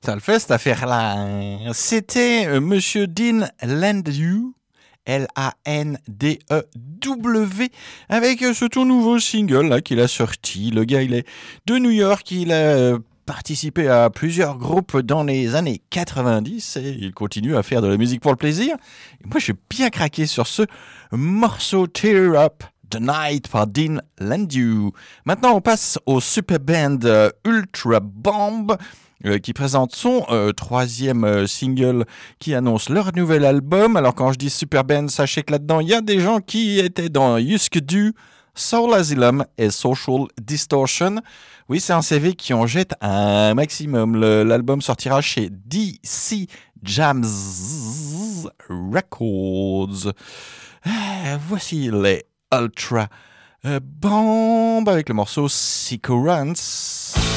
Ça le fait cette affaire-là. C'était Monsieur Dean Landau, Landew, avec ce tout nouveau single là qu'il a sorti. Le gars, il est de New York, il a participé à plusieurs groupes dans les années 90 et il continue à faire de la musique pour le plaisir. Et moi, j'ai bien craqué sur ce morceau Tear Up The Night par Dean Landau. Maintenant, on passe au super band Ultra Bomb qui présente son troisième single qui annonce leur nouvel album. Alors quand je dis super band, sachez que là-dedans, il y a des gens qui étaient dans Husker Du, Soul Asylum et Social Distortion. Oui, c'est un CV qui en jette un maximum. L'album sortira chez DC Jams Records. Voici les Ultra Bomb avec le morceau Sequence.